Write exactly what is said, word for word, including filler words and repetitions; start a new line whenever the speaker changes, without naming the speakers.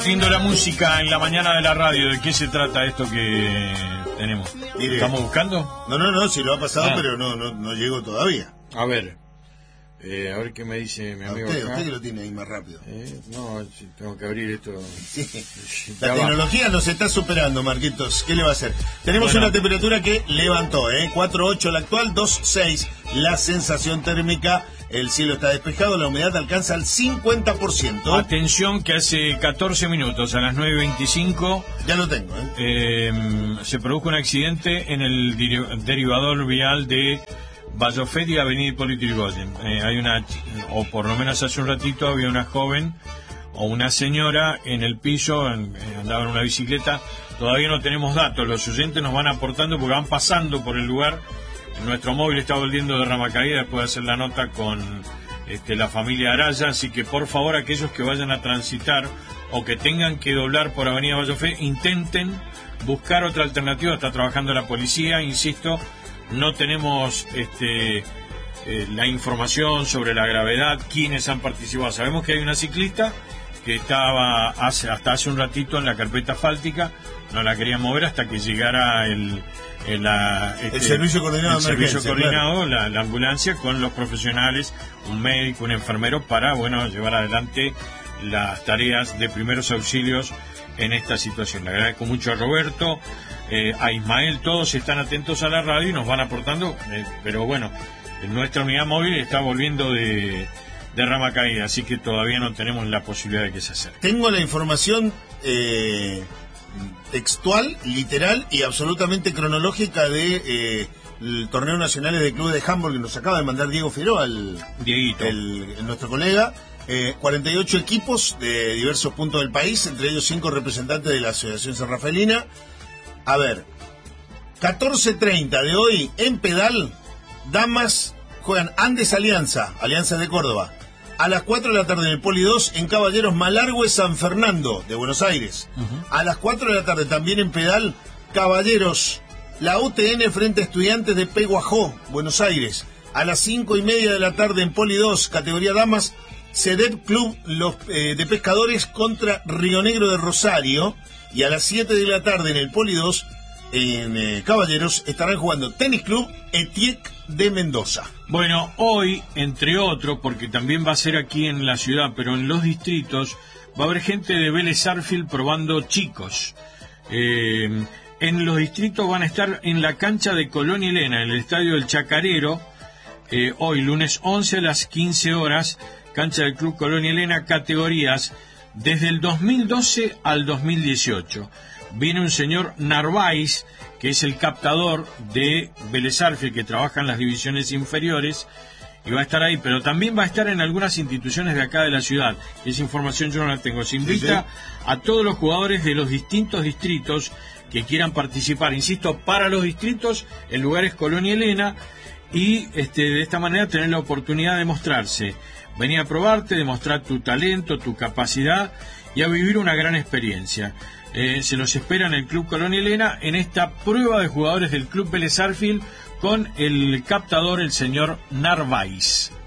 Haciendo la música en la mañana de la radio. ¿De qué se trata esto que tenemos?
Mire,
¿Estamos buscando?
No, no, no, sí lo ha pasado,
Ah.
pero no, no, no llegó todavía.
A ver. Eh, a ver qué me dice mi
A
amigo
usted,
acá.
usted que lo tiene ahí más rápido.
Eh, no, sí, tengo que abrir esto.
Sí.
Ya
La
va.
tecnología nos está superando, Marquitos. ¿Qué le va a hacer? Tenemos
Bueno.
una temperatura que levantó, ¿eh? cuatro punto ocho la actual, dos punto seis la sensación térmica. El cielo está despejado, la humedad alcanza el cincuenta por ciento.
Atención que hace catorce minutos, a las nueve veinticinco,
Ya lo tengo, ¿eh?
eh, se produjo un accidente en el deri- derivador vial de Vallofet y Avenida Hipólito Yrigoyen. Eh, hay una, o por lo menos hace un ratito, había una joven o una señora en el piso, en- eh, andaba en una bicicleta. Todavía no tenemos datos, los oyentes nos van aportando porque van pasando por el lugar. Nuestro móvil está volviendo de Ramacaída después de hacer la nota con este, la familia Araya, así que por favor aquellos que vayan a transitar o que tengan que doblar por Avenida Vallofet, intenten buscar otra alternativa. Está trabajando la policía, insisto, no tenemos este, eh, la información sobre la gravedad, quiénes han participado. Sabemos que hay una ciclista que estaba hace, hasta hace un ratito en la carpeta asfáltica, no la querían mover hasta que llegara el, el, la, este,
El servicio coordinado
el
de
servicio
emergencia,
coordinado, la, la ambulancia con los profesionales, un médico, un enfermero, para bueno llevar adelante las tareas de primeros auxilios en esta situación. Le agradezco mucho a Roberto, eh, a Ismael, todos están atentos a la radio y nos van aportando, eh, pero bueno, nuestra unidad móvil está volviendo de, de Ramacaída, así que todavía no tenemos la posibilidad de que se acerque.
Tengo la información eh, textual, literal y absolutamente cronológica de eh, el torneo nacional de clubes de handball que nos acaba de mandar Diego Fieró, el,
Dieguito.
el, el- nuestro colega. Eh, cuarenta y ocho equipos de diversos puntos del país, entre ellos cinco representantes de la Asociación San Rafaelina. A ver, catorce treinta de hoy en Pedal, damas juegan Andes Alianza, Alianza de Córdoba. A las cuatro de la tarde en el Poli dos, en Caballeros Malargüe San Fernando, de Buenos Aires.
Uh-huh.
A las cuatro de la tarde también en Pedal, Caballeros, la U T N frente a Estudiantes de Peguajó, Buenos Aires. A las cinco y media de la tarde en Poli dos, categoría damas, C D E P Club los, eh, de Pescadores contra Río Negro de Rosario. Y a las siete de la tarde en el Poli dos, en eh, Caballeros, estarán jugando Tenis Club Etiec de Mendoza.
Bueno, hoy, entre otros, porque también va a ser aquí en la ciudad, pero en los distritos, va a haber gente de Vélez Sarsfield probando chicos. Eh, en los distritos van a estar en la cancha de Colón y Elena, en el estadio del Chacarero, eh, hoy, lunes once a las quince horas, cancha del Club Colón y Elena, categorías desde el dos mil doce al dos mil dieciocho. Viene un señor Narváez, que es el captador de Vélez Sarsfield, que trabaja en las divisiones inferiores, y va a estar ahí, pero también va a estar en algunas instituciones de acá de la ciudad. Esa información yo no la tengo. Se invita
Sí, sí.
a todos los jugadores de los distintos distritos que quieran participar. Insisto, para los distritos el lugar es Colón y Elena, y este, de esta manera tener la oportunidad de mostrarse. Venir a probarte, demostrar tu talento, tu capacidad y a vivir una gran experiencia. Eh, se los espera en el Club Colón y Elena en esta prueba de jugadores del Club Vélez Sarsfield con el captador, el señor Narváez.